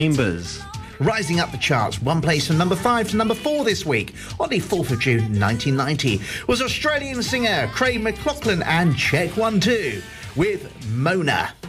Chambers. Rising up the charts, one place from number 5 to number 4 this week, on the 4th of June 1990, was Australian singer Craig McLachlan and Check 1 2 with Mona.